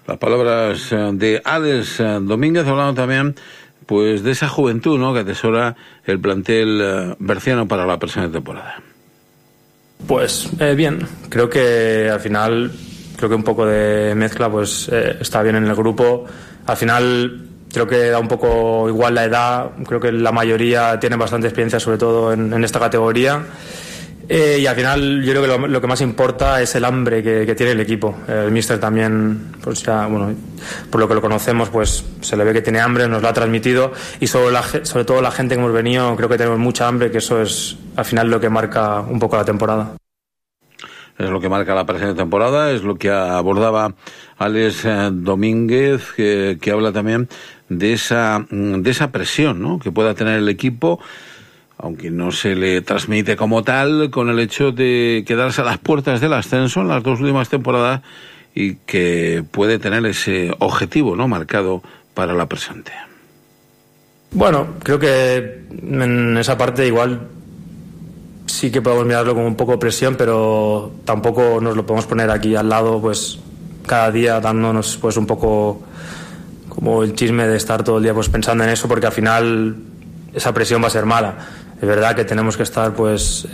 Las palabras de Alex Domínguez, hablando también pues de esa juventud, ¿no?, que atesora el plantel berciano para la presente temporada. Pues bien, creo que al final un poco de mezcla pues está bien en el grupo. Al final creo que da un poco igual la edad, creo que la mayoría tiene bastante experiencia, sobre todo en esta categoría. Y al final yo creo que lo que más importa es el hambre que tiene el equipo. El míster también, pues ya, bueno, por lo que lo conocemos, pues se le ve que tiene hambre, nos lo ha transmitido, y sobre todo la gente que hemos venido, creo que tenemos mucha hambre, que eso es al final lo que marca un poco la temporada. Es lo que marca la presente temporada, es lo que abordaba Alex Domínguez, que habla también de esa presión, ¿no?, que pueda tener el equipo, aunque no se le transmite como tal, con el hecho de quedarse a las puertas del ascenso en las 2 últimas temporadas, y que puede tener ese objetivo, ¿no?, marcado para la presente. Bueno, creo que en esa parte igual sí que podemos mirarlo como un poco presión, pero tampoco nos lo podemos poner aquí al lado, pues cada día dándonos pues un poco como el chisme de estar todo el día pues pensando en eso, porque al final esa presión va a ser mala. Es verdad que tenemos que estar pues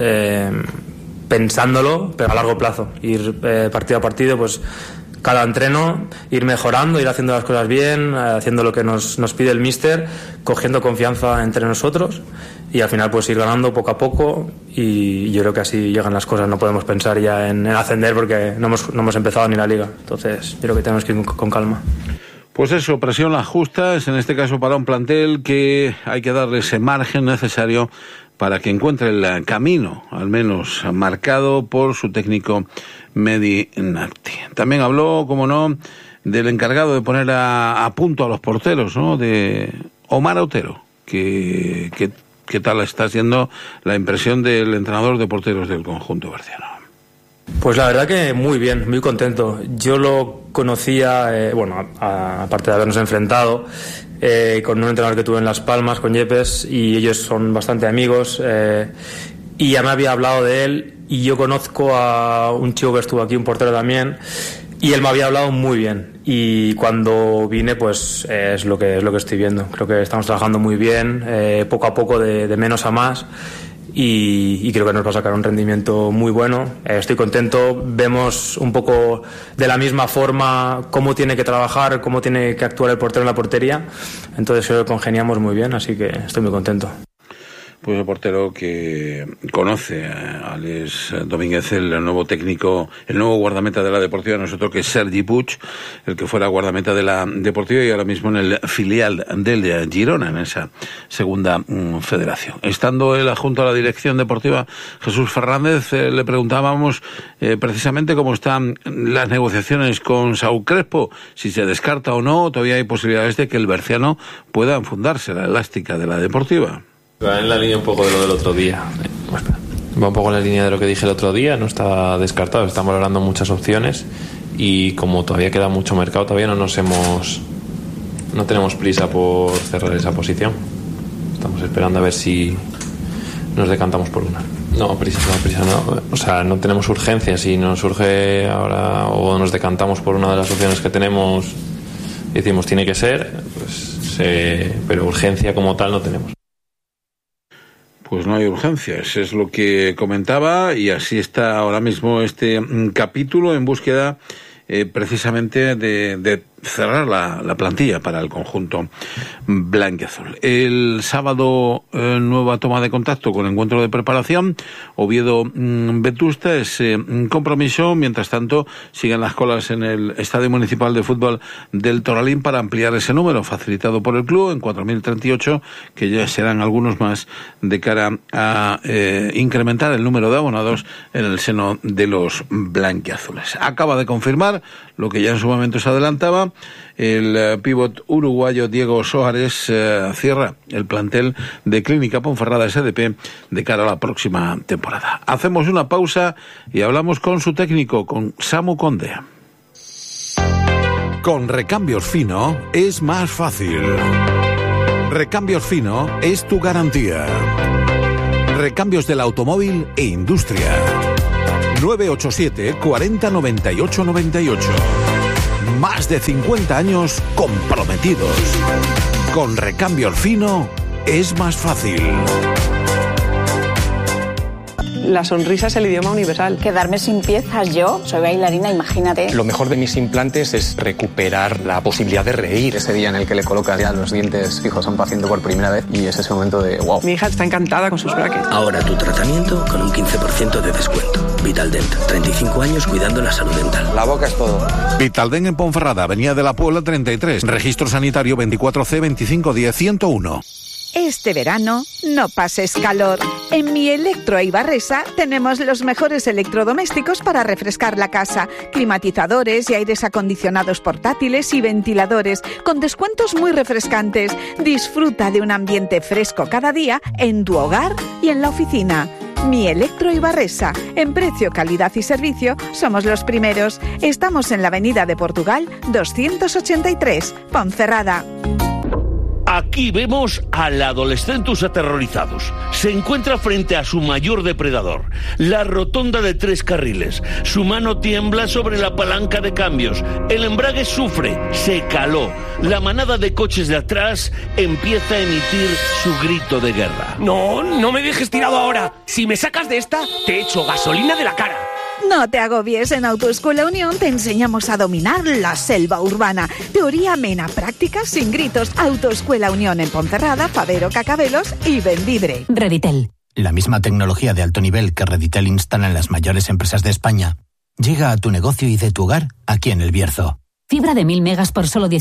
pensándolo, pero a largo plazo, ir partido a partido, pues cada entreno, ir mejorando, ir haciendo las cosas bien, haciendo lo que nos pide el míster, cogiendo confianza entre nosotros, y al final pues ir ganando poco a poco, y yo creo que así llegan las cosas. No podemos pensar ya en ascender porque no hemos empezado ni la liga, entonces yo creo que tenemos que ir con calma. Pues eso, presión las justas, en este caso para un plantel que hay que darle ese margen necesario para que encuentre el camino, al menos marcado por su técnico Mehdi Nafti. También habló, como no, del encargado de poner a punto a los porteros, ¿no?, de Omar Otero. ¿Qué tal está siendo la impresión del entrenador de porteros del conjunto berciano? Pues la verdad que muy bien, muy contento. Yo lo conocía, aparte de habernos enfrentado, con un entrenador que tuve en Las Palmas, con Yepes, y ellos son bastante amigos, y ya me había hablado de él, y yo conozco a un chico que estuvo aquí, un portero también, y él me había hablado muy bien, y cuando vine pues es lo que estoy viendo. Creo que estamos trabajando muy bien, poco a poco, de menos a más, y creo que nos va a sacar un rendimiento muy bueno. Estoy contento, vemos un poco de la misma forma cómo tiene que trabajar, cómo tiene que actuar el portero en la portería, entonces creo que congeniamos muy bien, así que estoy muy contento. Pues el portero que conoce a Alex Domínguez, el nuevo técnico, el nuevo guardameta de la Deportiva, no es otro que Sergi Puig, el que fuera guardameta de la Deportiva y ahora mismo en el filial del Girona, en esa segunda federación. Estando él junto a la dirección deportiva, Jesús Fernández, le preguntábamos precisamente cómo están las negociaciones con Saúl Crespo, si se descarta o no, todavía hay posibilidades de que el berciano pueda enfundarse la elástica de la Deportiva. Va en la línea un poco de lo del otro día. Va un poco en la línea de lo que dije el otro día, no está descartado, estamos valorando muchas opciones, y como todavía queda mucho mercado, todavía no tenemos prisa por cerrar esa posición. Estamos esperando a ver si nos decantamos por una. No, prisa no. O sea, no tenemos urgencia. Si nos surge ahora o nos decantamos por una de las opciones que tenemos y decimos tiene que ser, pues pero urgencia como tal no tenemos. Pues no hay urgencias, es lo que comentaba, y así está ahora mismo este capítulo en búsqueda precisamente de cerrar la plantilla para el conjunto blanquiazul. El sábado, nueva toma de contacto con encuentro de preparación, Oviedo-Vetusta, ese compromiso. Mientras tanto, siguen las colas en el Estadio Municipal de Fútbol del Toralín para ampliar ese número, facilitado por el club, en 4.038, que ya serán algunos más de cara a incrementar el número de abonados en el seno de los blanquiazules. Acaba de confirmar lo que ya en su momento se adelantaba. El pívot uruguayo Diego Soares cierra el plantel de Clínica Ponferrada SDP de cara a la próxima temporada. Hacemos una pausa y hablamos con su técnico, con Samu Conde. Con Recambios Fino es más fácil. Recambios Fino es tu garantía. Recambios del automóvil e industria. 987 40 98 98. Más de 50 años comprometidos. Con Recambios Fino es más fácil. La sonrisa es el idioma universal. Quedarme sin piezas, yo soy bailarina, imagínate. Lo mejor de mis implantes es recuperar la posibilidad de reír. Ese día en el que le colocas ya los dientes fijos a un paciente por primera vez y es ese momento de wow. Mi hija está encantada con sus brackets. Ahora tu tratamiento con un 15% de descuento. Vitaldent, 35 años cuidando la salud dental. La boca es todo. Vitaldent en Ponferrada, Avenida de la Puebla 33. Registro sanitario 24C 2510 101. Este verano no pases calor. En Mi Electro Ibarresa tenemos los mejores electrodomésticos para refrescar la casa. Climatizadores y aires acondicionados portátiles y ventiladores con descuentos muy refrescantes. Disfruta de un ambiente fresco cada día en tu hogar y en la oficina. Mi Electro Ibarresa. En precio, calidad y servicio somos los primeros. Estamos en la Avenida de Portugal 283, Ponferrada. Aquí vemos al adolescentus aterrorizados. Se encuentra frente a su mayor depredador, la rotonda de 3 carriles. Su mano tiembla sobre la palanca de cambios. El embrague sufre, se caló. La manada de coches de atrás empieza a emitir su grito de guerra. No me dejes tirado ahora. Si me sacas de esta, te echo gasolina de la cara. No te agobies, en Autoescuela Unión te enseñamos a dominar la selva urbana. Teoría amena, prácticas sin gritos. Autoescuela Unión en Ponferrada, Fabero, Cacabelos y Bembibre. Reditel. La misma tecnología de alto nivel que Reditel instala en las mayores empresas de España llega a tu negocio y de tu hogar aquí en El Bierzo. Fibra de 1000 megas por solo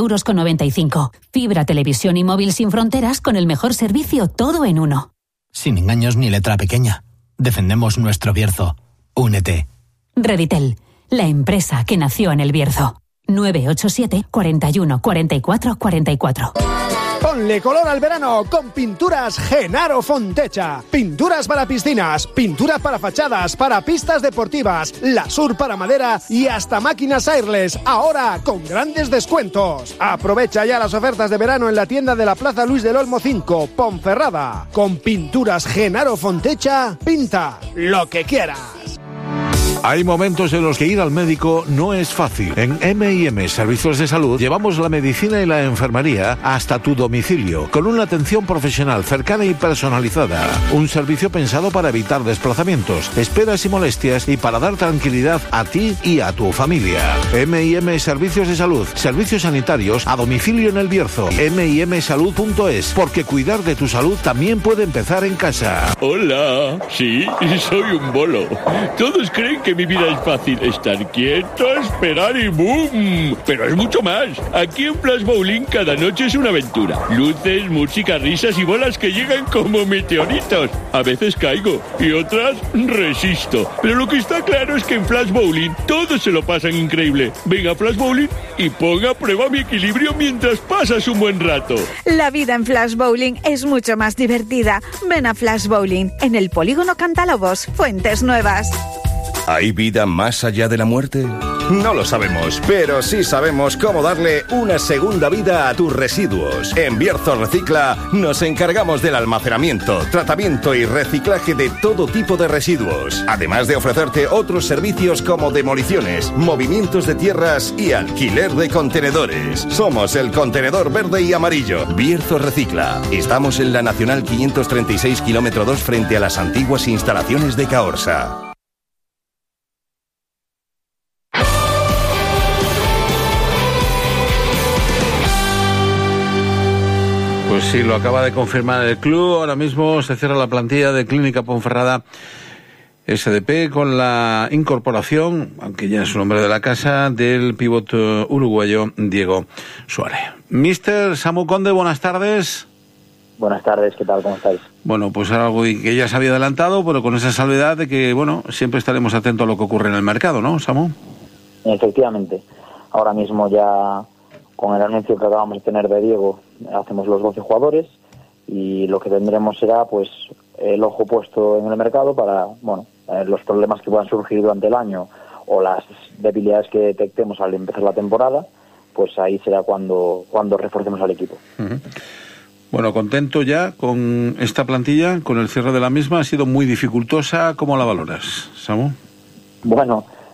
19,95 €. Fibra, televisión y móvil sin fronteras con el mejor servicio, todo en uno. Sin engaños ni letra pequeña. Defendemos nuestro Bierzo. Únete. Reditel, la empresa que nació en El Bierzo. 987 41 44 44. Ponle color al verano con Pinturas Genaro Fontecha. Pinturas para piscinas, pinturas para fachadas, para pistas deportivas, Lasur para madera y hasta máquinas airless. Ahora con grandes descuentos. Aprovecha ya las ofertas de verano en la tienda de la Plaza Luis del Olmo 5, Ponferrada. Con Pinturas Genaro Fontecha, pinta lo que quieras. Hay momentos en los que ir al médico no es fácil. En M&M Servicios de Salud llevamos la medicina y la enfermería hasta tu domicilio, con una atención profesional cercana y personalizada. Un servicio pensado para evitar desplazamientos, esperas y molestias y para dar tranquilidad a ti y a tu familia. M&M Servicios de Salud, servicios sanitarios a domicilio en El Bierzo. mimsalud.es, porque cuidar de tu salud también puede empezar en casa. Hola, sí, soy un bolo. Todos creen que mi vida es fácil, estar quieto, esperar y ¡boom! Pero es mucho más. Aquí en Flash Bowling cada noche es una aventura. Luces, música, risas y bolas que llegan como meteoritos. A veces caigo y otras resisto. Pero lo que está claro es que en Flash Bowling todos se lo pasan increíble. Venga a Flash Bowling y ponga a prueba mi equilibrio mientras pasas un buen rato. La vida en Flash Bowling es mucho más divertida. Ven a Flash Bowling en el Polígono Cantalobos, Fuentes Nuevas. ¿Hay vida más allá de la muerte? No lo sabemos, pero sí sabemos cómo darle una segunda vida a tus residuos. En Bierzo Recicla nos encargamos del almacenamiento, tratamiento y reciclaje de todo tipo de residuos, además de ofrecerte otros servicios como demoliciones, movimientos de tierras y alquiler de contenedores. Somos el contenedor verde y amarillo. Bierzo Recicla. Estamos en la Nacional 536 km 2 frente a las antiguas instalaciones de Caorsa. Pues sí, lo acaba de confirmar el club. Ahora mismo se cierra la plantilla de Clínica Ponferrada SDP con la incorporación, aunque ya es un hombre de la casa, del pívot uruguayo Diego Suárez. Mister Samu Conde, buenas tardes. Buenas tardes, ¿qué tal? ¿Cómo estáis? Bueno, pues algo que ya se había adelantado, pero con esa salvedad de que, bueno, siempre estaremos atentos a lo que ocurre en el mercado, ¿no, Samu? Efectivamente. Ahora mismo ya, con el anuncio que acabamos de tener de Diego, hacemos los 12 jugadores y lo que tendremos será, pues, el ojo puesto en el mercado para, bueno, los problemas que puedan surgir durante el año o las debilidades que detectemos al empezar la temporada, pues ahí será cuando reforcemos al equipo. Uh-huh. Bueno, contento ya con esta plantilla, con el cierre de la misma. Ha sido muy dificultosa. ¿Cómo la valoras, Samu? Bueno,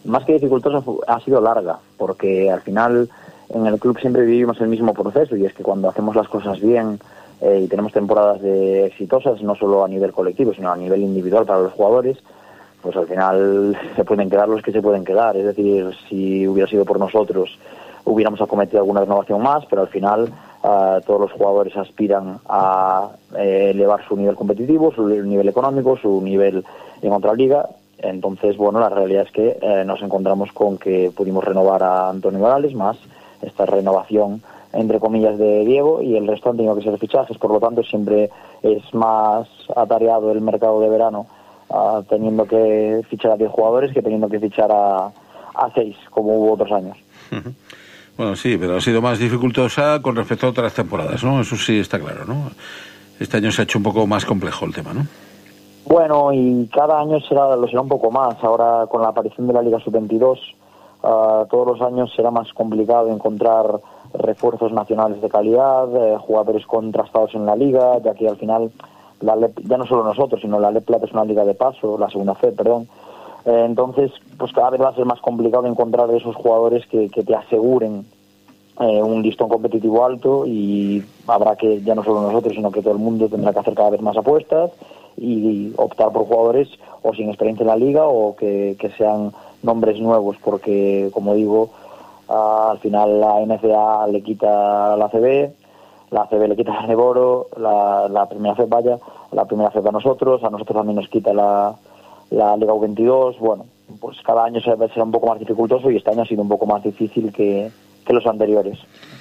más que dificultosa, ha sido larga, porque al final en el club siempre vivimos el mismo proceso, y es que cuando hacemos las cosas bien y tenemos temporadas exitosas, no solo a nivel colectivo, sino a nivel individual para los jugadores, pues al final se pueden quedar los que se pueden quedar. Es decir, si hubiera sido por nosotros, hubiéramos acometido alguna renovación más, pero al final todos los jugadores aspiran a elevar su nivel competitivo, su nivel económico, su nivel en otra liga. Entonces, bueno, la realidad es que nos encontramos con que pudimos renovar a Antonio Morales, más esta renovación, entre comillas, de Diego, y el resto han tenido que ser fichajes. Por lo tanto, siempre es más atareado el mercado de verano teniendo que fichar a 10 jugadores que teniendo que fichar a 6, como hubo otros años. Bueno, sí, pero ha sido más dificultosa con respecto a otras temporadas, ¿no? Eso sí está claro, ¿no? Este año se ha hecho un poco más complejo el tema, ¿no? Bueno, y cada año lo será un poco más. Ahora, con la aparición de la Liga Sub-22, todos los años será más complicado encontrar refuerzos nacionales de calidad, jugadores contrastados en la Liga, ya que al final, ya no solo nosotros, sino la LEP Plata es una liga de paso, la segunda C, perdón. Entonces, pues cada vez va a ser más complicado encontrar esos jugadores que te aseguren un listón competitivo alto, y habrá que, ya no solo nosotros, sino que todo el mundo tendrá que hacer cada vez más apuestas y optar por jugadores o sin experiencia en la liga o que sean nombres nuevos, porque, como digo, al final la NCA le quita a la ACB, la ACB le quita a Neboro, la primera FEP la primera FEP a nosotros también nos quita la Liga U22. Bueno, pues cada año será un poco más dificultoso, y este año ha sido un poco más difícil que los anteriores.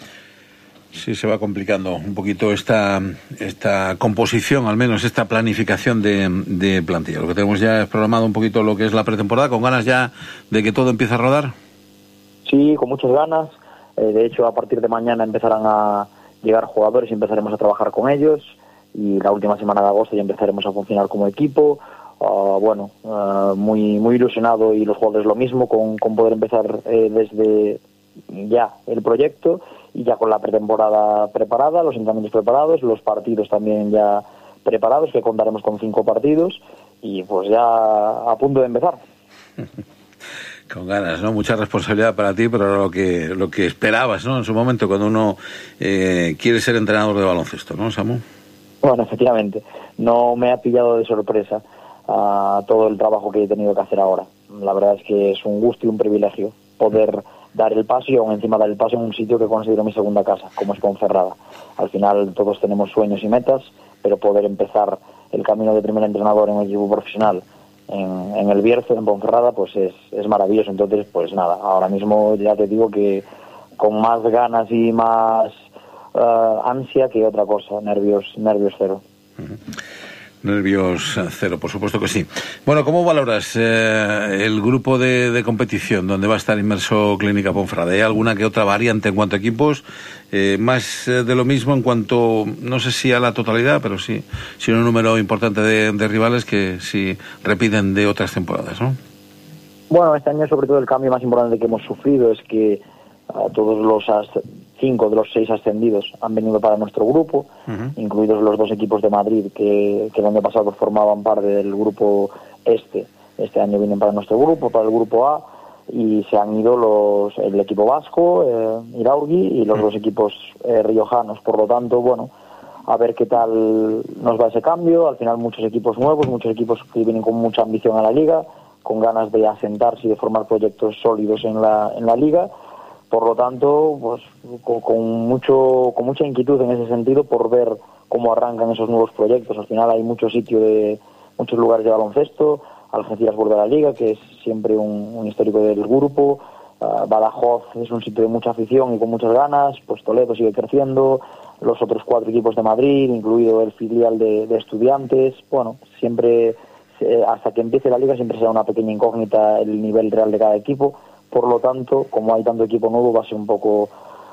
Sí, se va complicando un poquito esta composición, al menos esta planificación de plantilla. Lo que tenemos ya es programado un poquito lo que es la pretemporada, con ganas ya de que todo empiece a rodar. Sí, con muchas ganas. De hecho, a partir de mañana empezarán a llegar jugadores y empezaremos a trabajar con ellos, y la última semana de agosto ya empezaremos a funcionar como equipo. Muy ilusionado, y los jugadores lo mismo, con poder empezar desde ya el proyecto, y ya con la pretemporada preparada, los entrenamientos preparados, los partidos también ya preparados, que contaremos con 5 partidos, y pues ya a punto de empezar. Con ganas, ¿no? Mucha responsabilidad para ti, pero lo que esperabas, ¿no? En su momento, cuando uno quiere ser entrenador de baloncesto, ¿no, Samu? Bueno, efectivamente, no me ha pillado de sorpresa todo el trabajo que he tenido que hacer ahora. La verdad es que es un gusto y un privilegio poder dar el paso, y aún encima dar el paso en un sitio que considero mi segunda casa, como es Ponferrada. Al final todos tenemos sueños y metas, pero poder empezar el camino de primer entrenador en un equipo profesional en el Bierzo, en Ponferrada, pues es maravilloso. Entonces, pues nada, ahora mismo ya te digo que con más ganas y más ansia que otra cosa, nervios cero. Nervios cero, por supuesto que sí. Bueno, ¿cómo valoras el grupo de competición donde va a estar inmerso Clínica Ponferrada? ¿Hay alguna que otra variante en cuanto a equipos? Más de lo mismo en cuanto, no sé si a la totalidad, pero sí un número importante de rivales que sí repiten de otras temporadas, ¿no? Bueno, este año sobre todo el cambio más importante que hemos sufrido es que todos los 5 de los 6 ascendidos han venido para nuestro grupo, incluidos los 2 equipos de Madrid que el año pasado formaban parte del grupo este año vienen para nuestro grupo, para el grupo A, y se han ido el equipo vasco, Iraurgi, y los 2 equipos riojanos. Por lo tanto, bueno, a ver qué tal nos va ese cambio. Al final muchos equipos nuevos, muchos equipos que vienen con mucha ambición a la liga, con ganas de asentarse y de formar proyectos sólidos en la liga. Por lo tanto, pues con mucha inquietud en ese sentido por ver cómo arrancan esos nuevos proyectos. Al final hay muchos lugares de baloncesto. Algeciras vuelve a la liga, que es siempre un histórico del grupo. Badajoz es un sitio de mucha afición y con muchas ganas. Pues Toledo sigue creciendo. Los otros 4 equipos de Madrid, incluido el filial de Estudiantes. Bueno, siempre, hasta que empiece la liga, siempre será una pequeña incógnita el nivel real de cada equipo. Por lo tanto, como hay tanto equipo nuevo, va a ser un poco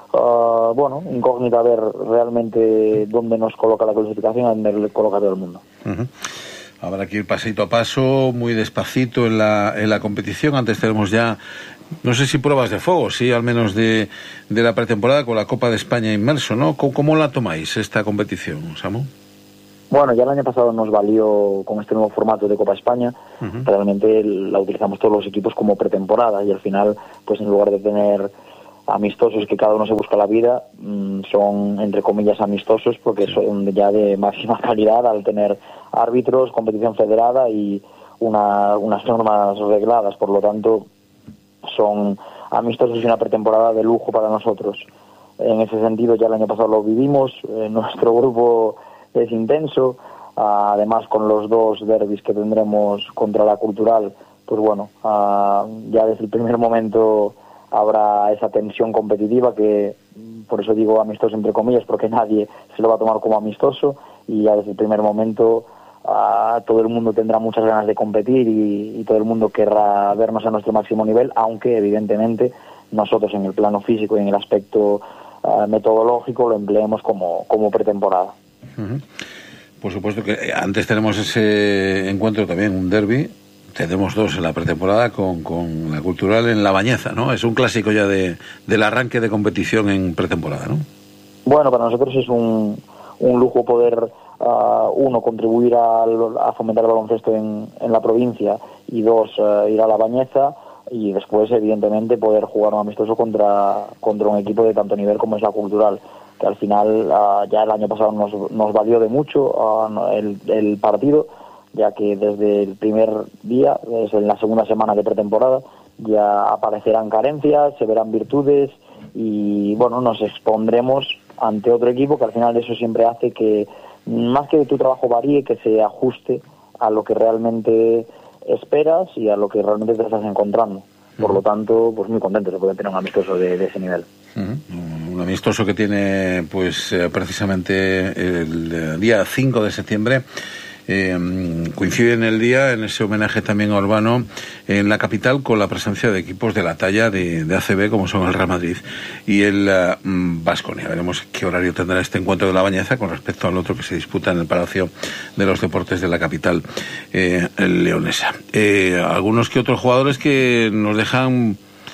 incógnita ver realmente dónde nos coloca la clasificación, dónde le coloca todo el mundo. Habrá que ir pasito a paso, muy despacito en la competición. Antes tenemos ya, no sé si pruebas de fuego, sí, al menos de la pretemporada con la Copa de España inmerso, ¿no? ¿Cómo la tomáis esta competición, Samu? Bueno, ya el año pasado nos valió con este nuevo formato de Copa España. Realmente la utilizamos todos los equipos como pretemporada y al final, pues en lugar de tener amistosos que cada uno se busca la vida, son entre comillas amistosos porque son ya de máxima calidad al tener árbitros, competición federada y unas normas regladas. Por lo tanto, son amistosos y una pretemporada de lujo para nosotros. En ese sentido ya el año pasado lo vivimos. Nuestro grupo es intenso, además con los 2 derbis que tendremos contra la Cultural, pues bueno, ya desde el primer momento habrá esa tensión competitiva que, por eso digo amistoso entre comillas, porque nadie se lo va a tomar como amistoso, y ya desde el primer momento todo el mundo tendrá muchas ganas de competir y todo el mundo querrá vernos a nuestro máximo nivel, aunque evidentemente nosotros en el plano físico y en el aspecto metodológico lo empleemos como pretemporada. Por supuesto que antes tenemos ese encuentro también, un derbi. Tenemos 2 en la pretemporada con la Cultural en La Bañeza, ¿no? Es un clásico ya del arranque de competición en pretemporada, ¿no? Bueno, para nosotros es un lujo poder, uno, contribuir a fomentar el baloncesto en la provincia, y 2, ir a La Bañeza, y después, evidentemente, poder jugar un amistoso contra un equipo de tanto nivel como es la Cultural, que al final ya el año pasado nos valió de mucho el partido, ya que desde el primer día, desde la segunda semana de pretemporada, ya aparecerán carencias, se verán virtudes y bueno, nos expondremos ante otro equipo, que al final eso siempre hace que, más que tu trabajo varíe, que se ajuste a lo que realmente esperas y a lo que realmente te estás encontrando. Por lo tanto, pues muy contento de poder tener un amistoso de ese nivel. Un amistoso que tiene pues precisamente el día 5 de septiembre. Coincide en el día, en ese homenaje también a Urbano, en la capital, con la presencia de equipos de la talla de ACB, como son el Real Madrid y el Baskonia. Veremos qué horario tendrá este encuentro de La Bañeza con respecto al otro que se disputa en el Palacio de los Deportes de la capital leonesa. Algunos que otros jugadores que nos dejan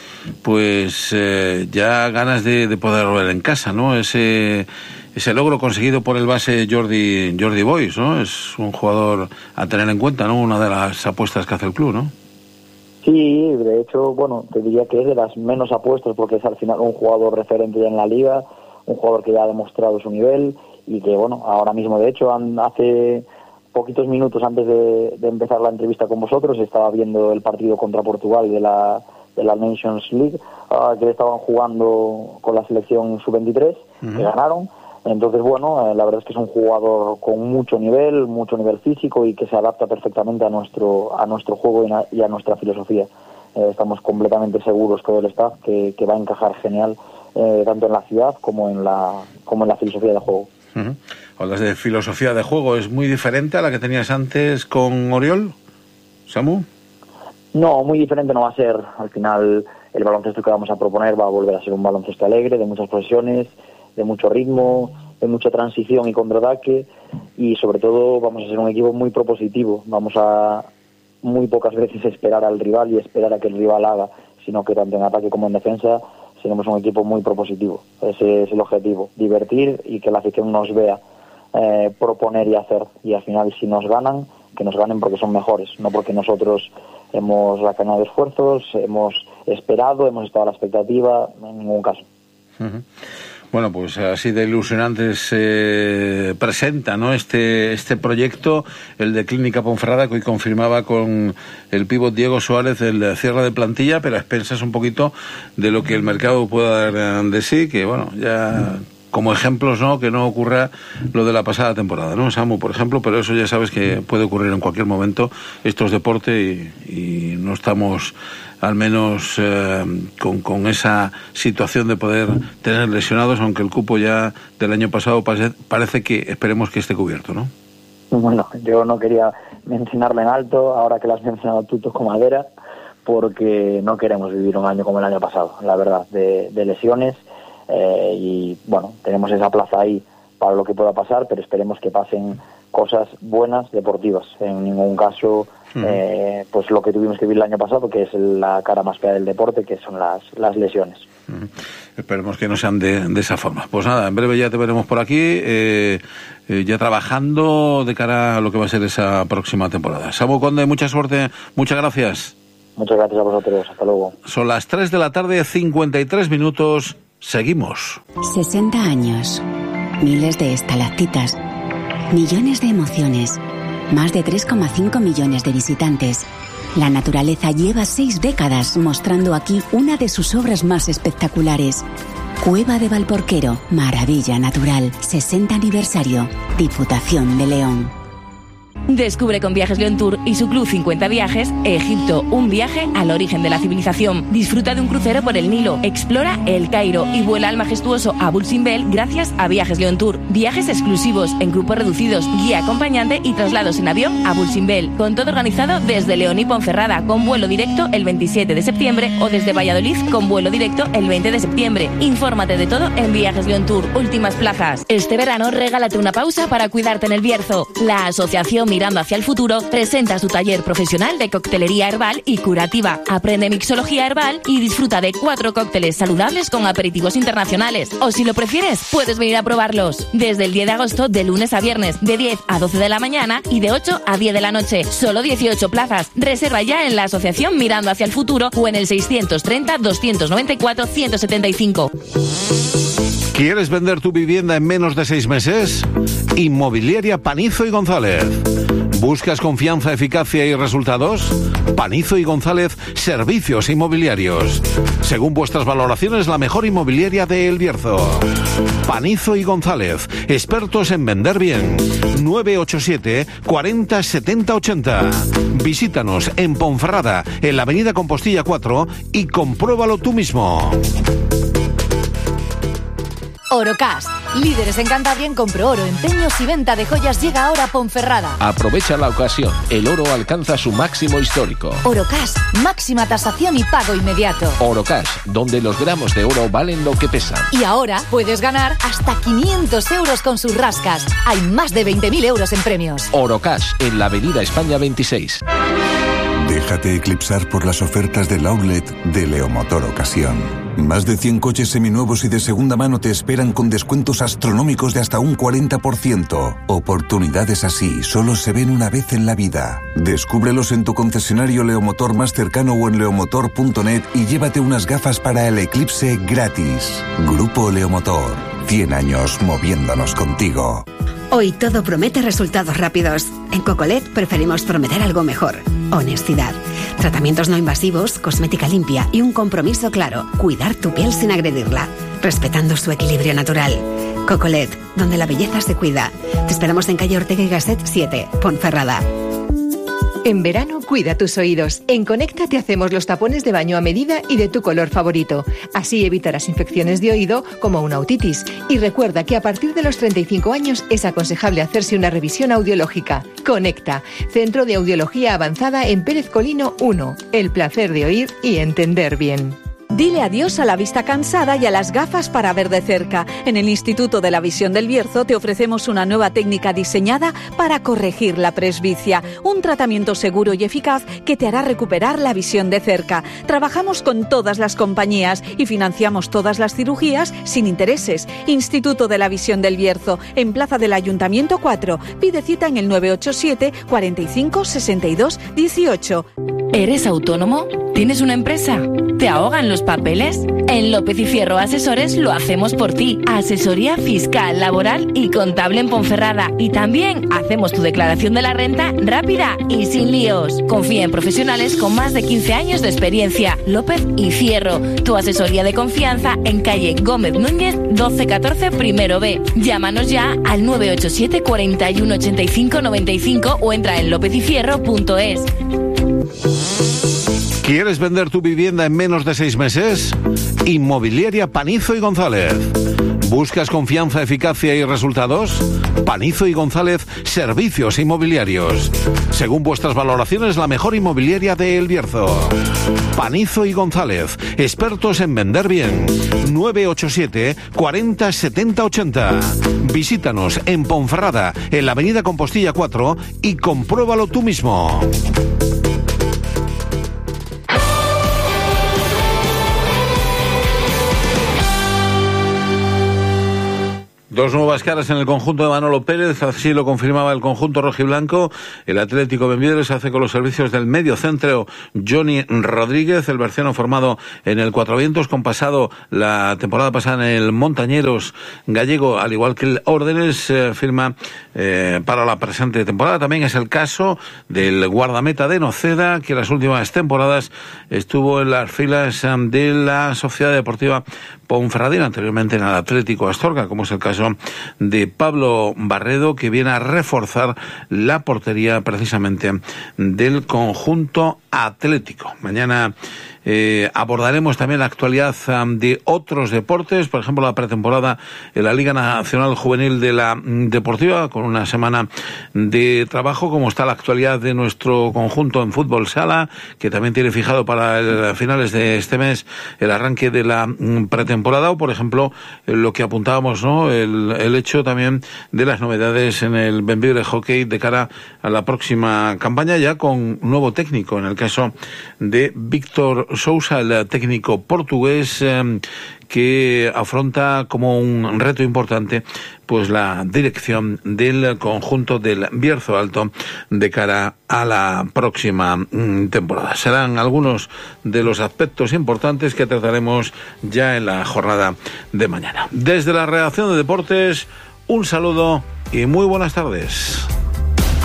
pues ya ganas de poder volver en casa, ¿no? Ese logro conseguido por el base Jordi Boys, ¿no? Es un jugador a tener en cuenta, ¿no? Una de las apuestas que hace el club, ¿no? Sí, de hecho, bueno, te diría que es de las menos apuestas, porque es al final un jugador referente ya en la liga, un jugador que ya ha demostrado su nivel y que, bueno, ahora mismo, de hecho, hace poquitos minutos antes de empezar la entrevista con vosotros, estaba viendo el partido contra Portugal de la Nations League, que estaban jugando con la selección sub-23, que ganaron. Entonces, bueno, la verdad es que es un jugador con mucho nivel físico y que se adapta perfectamente a nuestro juego y a nuestra filosofía. Estamos completamente seguros, todo el staff, que va a encajar genial, tanto en la ciudad como en la filosofía de juego. Hablas de filosofía de juego, ¿es muy diferente a la que tenías antes con Oriol, Samu? No, muy diferente no va a ser. Al final, el baloncesto que vamos a proponer va a volver a ser un baloncesto alegre, de muchas posesiones, de mucho ritmo, de mucha transición y contraataque, y sobre todo vamos a ser un equipo muy propositivo. Vamos a muy pocas veces esperar al rival y esperar a que el rival haga, sino que tanto en ataque como en defensa seremos un equipo muy propositivo. Ese es el objetivo, divertir y que la afición nos vea proponer y hacer, y al final, si nos ganan, que nos ganen porque son mejores, no porque nosotros hemos recañado esfuerzos, hemos esperado, hemos estado a la expectativa, en ningún caso. Bueno, pues así de ilusionante se presenta, ¿no? Este proyecto, el de Clínica Ponferrada, que hoy confirmaba con el pívot Diego Suárez el cierre de plantilla, pero a expensas un poquito de lo que el mercado pueda dar de sí, que bueno, ya como ejemplos, ¿no? Que no ocurra lo de la pasada temporada, ¿no? Samu, por ejemplo, pero eso ya sabes que puede ocurrir en cualquier momento. Esto es deporte y no estamos al menos con esa situación de poder tener lesionados, aunque el cupo ya del año pasado parece que esperemos que esté cubierto, ¿no? Bueno, yo no quería mencionarlo en alto, ahora que lo has mencionado tú, toco madera, porque no queremos vivir un año como el año pasado, la verdad, de lesiones, y bueno, tenemos esa plaza ahí para lo que pueda pasar, pero esperemos que pasen cosas buenas, deportivas. En ningún caso pues lo que tuvimos que vivir el año pasado, que es la cara más fea del deporte, que son las lesiones. Esperemos que no sean de esa forma. Pues nada, en breve ya te veremos por aquí, ya trabajando de cara a lo que va a ser esa próxima temporada. Samu Conde, mucha suerte, muchas gracias. Muchas gracias a vosotros, hasta luego. Son las 3 de la tarde, 53 minutos, seguimos. 60 años, miles de estalactitas, millones de emociones, más de 3,5 millones de visitantes. La naturaleza lleva 6 décadas mostrando aquí una de sus obras más espectaculares. Cueva de Valporquero, maravilla natural, 60 aniversario, Diputación de León. Descubre con Viajes León Tour y su Club 50 Viajes Egipto, un viaje al origen de la civilización. Disfruta de un crucero por el Nilo, explora El Cairo y vuela al majestuoso Abu Simbel gracias a Viajes León Tour. Viajes exclusivos en grupos reducidos, guía acompañante y traslados en avión a Abu Simbel. Con todo organizado desde León y Ponferrada con vuelo directo el 27 de septiembre o desde Valladolid con vuelo directo el 20 de septiembre. Infórmate de todo en Viajes León Tour. Últimas plazas. Este verano regálate una pausa para cuidarte en el Bierzo. La asociación Mirando hacia el Futuro presenta su taller profesional de coctelería herbal y curativa. Aprende mixología herbal y disfruta de 4 cócteles saludables con aperitivos internacionales. O si lo prefieres, puedes venir a probarlos. Desde el 10 de agosto, de lunes a viernes, de 10 a 12 de la mañana y de 8 a 10 de la noche. Solo 18 plazas. Reserva ya en la asociación Mirando hacia el Futuro o en el 630-294-175. ¿Quieres vender tu vivienda en menos de 6 meses? Inmobiliaria Panizo y González. ¿Buscas confianza, eficacia y resultados? Panizo y González, servicios inmobiliarios. Según vuestras valoraciones, la mejor inmobiliaria de El Bierzo. Panizo y González, expertos en vender bien. 987 40 70 80. Visítanos en Ponferrada, en la avenida Compostilla 4 y compruébalo tú mismo. Orocash, líderes en Cantabria en compro oro, empeños y venta de joyas, llega ahora a Ponferrada. Aprovecha la ocasión, el oro alcanza su máximo histórico. Orocash, máxima tasación y pago inmediato. Orocash, donde los gramos de oro valen lo que pesan. Y ahora puedes ganar hasta 500 euros con sus rascas. Hay más de 20.000 euros en premios. Orocash, en la avenida España 26. Déjate eclipsar por las ofertas del outlet de Leomotor Ocasión. Más de 100 coches seminuevos y de segunda mano te esperan con descuentos astronómicos de hasta un 40%. Oportunidades así solo se ven una vez en la vida. Descúbrelos en tu concesionario Leomotor más cercano o en leomotor.net y llévate unas gafas para el eclipse gratis. Grupo Leomotor, 100 años moviéndonos contigo. Hoy todo promete resultados rápidos. En Cocolet preferimos prometer algo mejor. Honestidad. Tratamientos no invasivos, cosmética limpia y un compromiso claro. Cuidar tu piel sin agredirla, respetando su equilibrio natural. Cocolet, donde la belleza se cuida. Te esperamos en calle Ortega y Gasset 7, Ponferrada. En verano, cuida tus oídos. En Conecta te hacemos los tapones de baño a medida y de tu color favorito. Así evitarás infecciones de oído como una otitis. Y recuerda que a partir de los 35 años es aconsejable hacerse una revisión audiológica. Conecta, Centro de Audiología Avanzada en Pérez Colino 1. El placer de oír y entender bien. Dile adiós a la vista cansada y a las gafas para ver de cerca. En el Instituto de la Visión del Bierzo te ofrecemos una nueva técnica diseñada para corregir la presbicia. Un tratamiento seguro y eficaz que te hará recuperar la visión de cerca. Trabajamos con todas las compañías y financiamos todas las cirugías sin intereses. Instituto de la Visión del Bierzo, en Plaza del Ayuntamiento 4. Pide cita en el 987 45 62 18. ¿Eres autónomo? ¿Tienes una empresa? ¿Te ahogan los papeles? En López y Fierro Asesores lo hacemos por ti. Asesoría fiscal, laboral y contable en Ponferrada. Y también hacemos tu declaración de la renta rápida y sin líos. Confía en profesionales con más de 15 años de experiencia. López y Fierro, tu asesoría de confianza en calle Gómez Núñez 1214 primero B. Llámanos ya al 987 41 85 95 o entra en lopezifierro.es. ¿Quieres vender tu vivienda en menos de 6 meses? Inmobiliaria Panizo y González. ¿Buscas confianza, eficacia y resultados? Panizo y González, Servicios Inmobiliarios. Según vuestras valoraciones, la mejor inmobiliaria de El Bierzo. Panizo y González, expertos en vender bien. 987 40 70 80. Visítanos en Ponferrada, en la avenida Compostilla 4 y compruébalo tú mismo. Dos nuevas caras en el conjunto de Manolo Pérez, así lo confirmaba el conjunto rojiblanco. El Atlético Benvibre se hace con los servicios del mediocentro Johnny Rodríguez, el berciano formado en el Cuatro Vientos, con pasado la temporada pasada en el Montañeros gallego, al igual que el Órdenes, firma para la presente temporada. También es el caso del guardameta de Noceda, que en las últimas temporadas estuvo en las filas de la Sociedad Deportiva Ponferradina, anteriormente en el Atlético Astorga, como es el caso de Pablo Barredo, que viene a reforzar la portería precisamente del conjunto atlético. Mañana abordaremos también la actualidad de otros deportes, por ejemplo la pretemporada en la Liga Nacional Juvenil de la Deportiva, con una semana de trabajo, como está la actualidad de nuestro conjunto en fútbol sala, que también tiene fijado para finales de este mes el arranque de la pretemporada, o por ejemplo lo que apuntábamos, ¿no? El hecho también de las novedades en el Benvibre Hockey de cara a la próxima campaña, ya con nuevo técnico, en el caso de Víctor Sousa, el técnico portugués, que afronta como un reto importante pues la dirección del conjunto del Bierzo Alto de cara a la próxima temporada. Serán algunos de los aspectos importantes que trataremos ya en la jornada de mañana. Desde la redacción de Deportes, un saludo y muy buenas tardes.